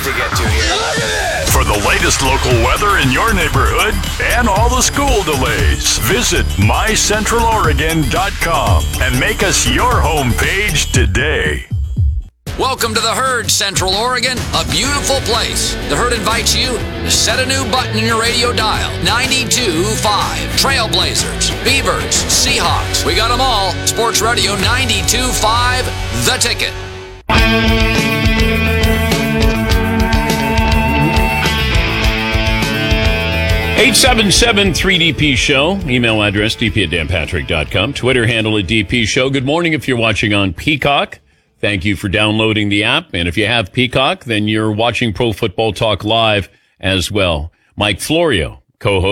to get to here. For the latest local weather in your neighborhood and all the school delays, visit mycentraloregon.com and make us your homepage today. Welcome to the Herd, Central Oregon, a beautiful place. The Herd invites you to set a new button in your radio dial. 92.5. Trailblazers, Beavers, Seahawks. We got them all. Sports Radio 92.5, The Ticket. 877-3DP Show. Email address dp@danpatrick.com. Twitter handle at DP Show. Good morning if you're watching on Peacock. Thank you for downloading the app. And if you have Peacock, then you're watching Pro Football Talk live as well. Mike Florio, co-host.